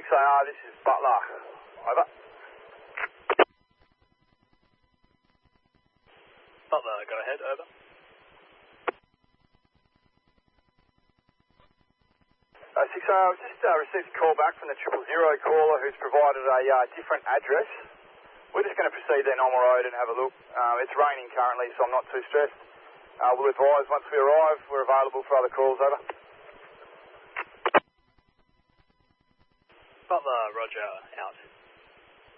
6AR, this is Butler. Over. Butler, go ahead, over. 6AR, I've just received a call back from the 000 caller who's provided a different address. We're just going to proceed down Normal Road and have a look. It's raining currently, so I'm not too stressed. We'll advise once we arrive. We're available for other calls, over. Butler, roger, out.